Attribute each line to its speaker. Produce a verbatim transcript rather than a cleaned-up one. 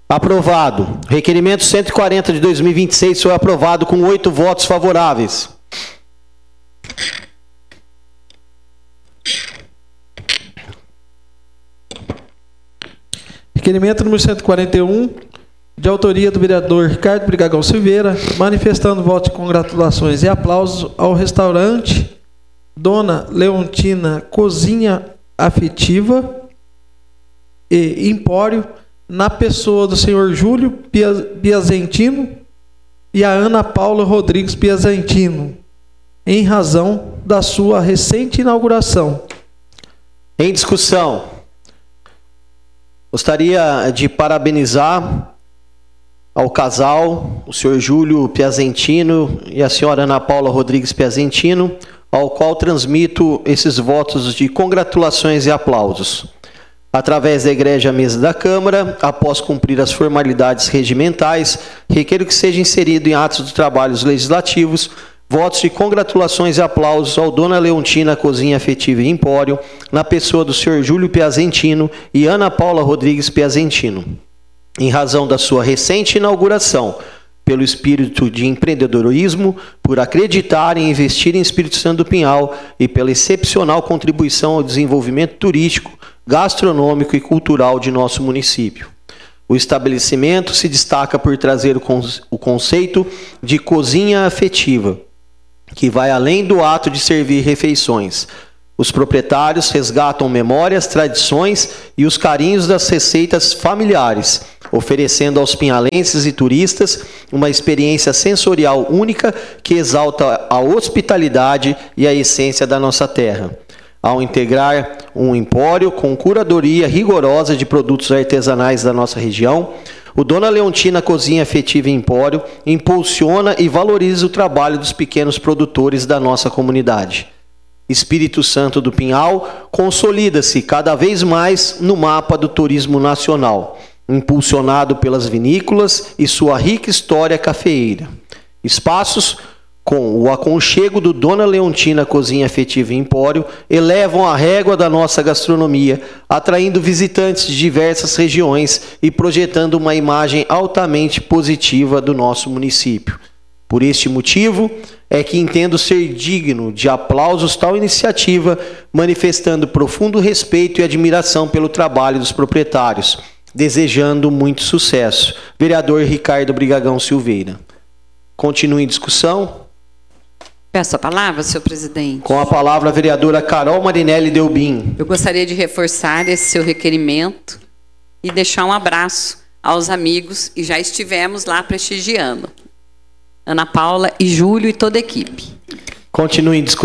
Speaker 1: Aprovado. Requerimento cento e quarenta de dois mil e vinte e seis foi aprovado com oito votos favoráveis.
Speaker 2: Requerimento número cento e quarenta e um, de autoria do vereador Ricardo Brigagão Silveira, manifestando voto de congratulações e aplausos ao restaurante Dona Leontina Cozinha Afetiva e Empório, na pessoa do senhor Júlio Piazentino e a Ana Paula Rodrigues Piazentino, em razão da sua recente inauguração.
Speaker 1: Em discussão. Gostaria de parabenizar ao casal, o senhor Júlio Piazentino e a senhora Ana Paula Rodrigues Piazentino, ao qual transmito esses votos de congratulações e aplausos. Através da Igreja Mesa da Câmara, após cumprir as formalidades regimentais, requeiro que seja inserido em atos dos trabalhos legislativos votos de congratulações e aplausos ao Dona Leontina Cozinha Afetiva e Empório, na pessoa do senhor Júlio Piazentino e Ana Paula Rodrigues Piazentino, em razão da sua recente inauguração, pelo espírito de empreendedorismo, por acreditar e investir em Espírito Santo do Pinhal e pela excepcional contribuição ao desenvolvimento turístico, gastronômico e cultural de nosso município. O estabelecimento se destaca por trazer o conceito de cozinha afetiva, que vai além do ato de servir refeições. Os proprietários resgatam memórias, tradições e os carinhos das receitas familiares, oferecendo aos pinhalenses e turistas uma experiência sensorial única que exalta a hospitalidade e a essência da nossa terra. Ao integrar um empório com curadoria rigorosa de produtos artesanais da nossa região, o Dona Leontina Cozinha Afetiva e Empório impulsiona e valoriza o trabalho dos pequenos produtores da nossa comunidade. Espírito Santo do Pinhal consolida-se cada vez mais no mapa do turismo nacional, impulsionado pelas vinícolas e sua rica história cafeeira. Espaços com o aconchego do Dona Leontina Cozinha Afetiva e Empório, elevam a régua da nossa gastronomia, atraindo visitantes de diversas regiões e projetando uma imagem altamente positiva do nosso município. Por este motivo, é que entendo ser digno de aplausos tal iniciativa, manifestando profundo respeito e admiração pelo trabalho dos proprietários, desejando muito sucesso. Vereador Ricardo Brigagão Silveira. Continue em discussão.
Speaker 3: Peço a palavra, senhor presidente.
Speaker 1: Com a palavra a vereadora Carol Marinelli Delbin.
Speaker 3: Eu gostaria de reforçar esse seu requerimento e deixar um abraço aos amigos, e já estivemos lá prestigiando. Ana Paula e Júlio e toda a equipe.
Speaker 1: Continue em discussão.